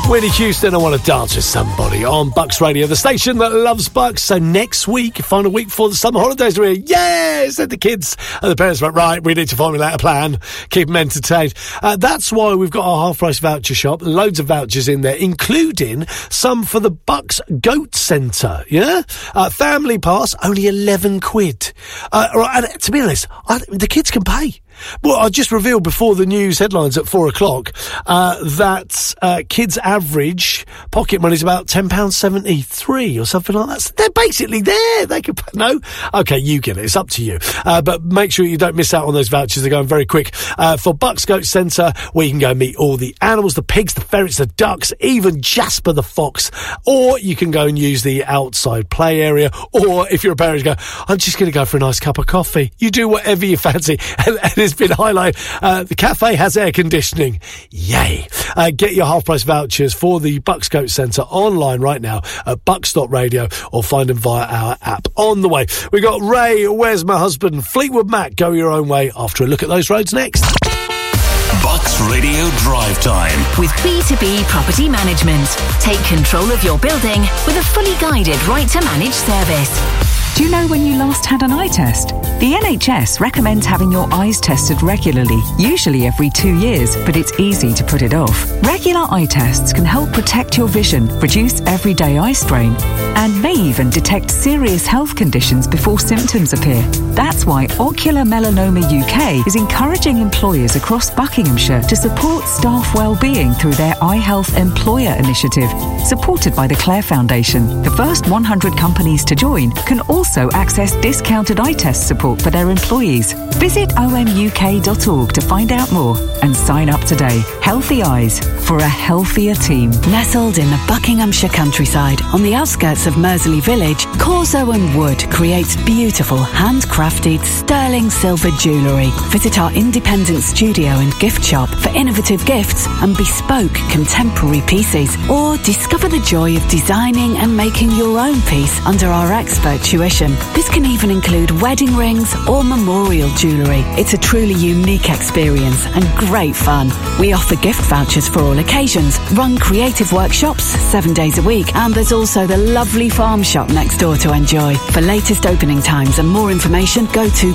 Whitney Houston, I Want to Dance with Somebody on Bucks Radio, the station that loves Bucks. So next week, final week before the summer holidays are here. Yeah, said the kids. And the parents went, right, we need to formulate a plan, keep them entertained. That's why we've got our half-price voucher shop, loads of vouchers in there, including some for the Bucks Goat Centre, yeah? Family pass, only 11 quid. And to be honest, the kids can pay. Well, I just revealed before the news headlines at 4:00 that kids' average pocket money is about £10.73 or something like that. So they're basically there. They can pay. No? Okay, you get it. It's up to you. But make sure you don't miss out on those vouchers. They're going very quick. For Bucks Goat Centre, where you can go and meet all the animals, the pigs, the ferrets, the ducks, even Jasper the fox. Or you can go and use the outside play area. Or if you're a parent, you go, I'm just going to go for a nice cup of coffee. You do whatever you fancy. And it's been highlighted. The cafe has air conditioning. Yay. Get your half-price vouchers for the Bucks Goat Centre online right now at bucks.radio or find them via our app. On the way, we got Ray, Where's My Husband, Fleetwood Mac, Go Your Own Way after a look at those roads next. Bucks Radio Drive Time with B2B Property Management. Take control of your building with a fully guided right to manage service. Do you know when you last had an eye test? The NHS recommends having your eyes tested regularly, usually every 2 years, but it's easy to put it off. Regular eye tests can help protect your vision, reduce everyday eye strain, and may even detect serious health conditions before symptoms appear. That's why Ocular Melanoma UK is encouraging employers across Buckinghamshire to support staff well-being through their Eye Health Employer Initiative, supported by the Clare Foundation. The first 100 companies to join can also access discounted eye test support for their employees. Visit omuk.org to find out more and sign up today. Healthy eyes for a healthier team. Nestled in the Buckinghamshire countryside on the outskirts of Mersley Village, Corso and Wood creates beautiful handcrafted sterling silver jewellery. Visit our independent studio and gift shop for innovative gifts and bespoke contemporary pieces, or discover the joy of designing and making your own piece under our expert tuition. This can even include wedding rings or memorial jewellery. It's a truly unique experience and great fun. We offer gift vouchers for all occasions, run creative workshops 7 days a week, and there's also the lovely farm shop next door to enjoy. For latest opening times and more information, go to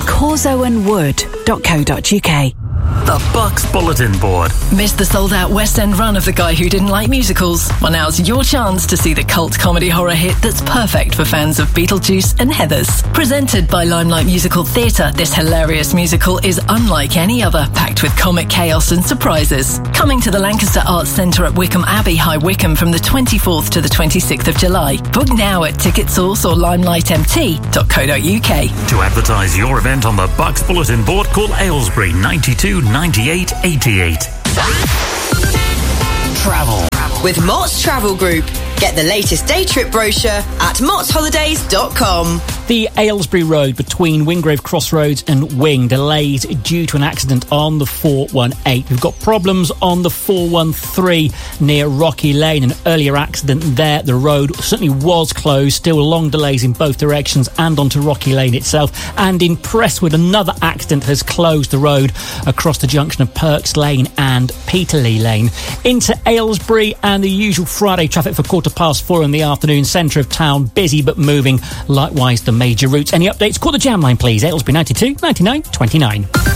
corsoandwood.co.uk. The Bucks Bulletin Board. Missed the sold-out West End run of The Guy Who Didn't Like Musicals? Well, now's your chance to see the cult comedy horror hit that's perfect for fans of Beetlejuice and Heathers. Presented by Limelight Musical Theatre, this hilarious musical is unlike any other, packed with comic chaos and surprises. Coming to the Lancaster Arts Centre at Wickham Abbey, High Wycombe from the 24th to the 26th of July. Book now at TicketSource or limelightmt.co.uk. To advertise your event on the Bucks Bulletin Board, call Aylesbury 92 98 88. Travel with Mott's Travel Group. Get the latest day trip brochure at mottsholidays.com. The Aylesbury Road between Wingrove Crossroads and Wing delayed due to an accident on the 418. We've got problems on the 413 near Rocky Lane. An earlier accident there. The road certainly was closed. Still long delays in both directions and onto Rocky Lane itself. And in Prestwood, another accident has closed the road across the junction of Perks Lane and Peterlee Lane. Into Aylesbury, and the usual Friday traffic for 4:15 in the afternoon. Centre of town busy but moving. Likewise the major routes. Any updates? Call the jam line please. Aylesbury 92 99 29.